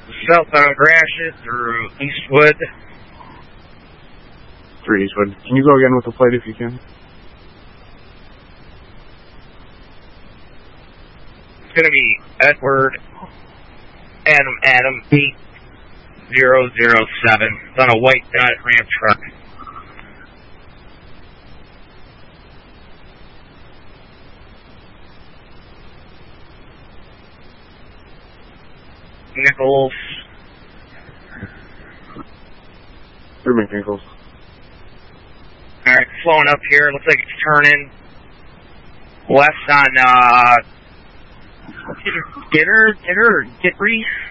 Southbound Gratiot through Eastwood. Through Eastwood. Can you go again with the plate if you can? It's going to be Edward Adam 8007. It's on a white Dodge Ram truck. Nichols. Through McNichols. Alright, slowing up here. Looks like it's turning west on Gittery.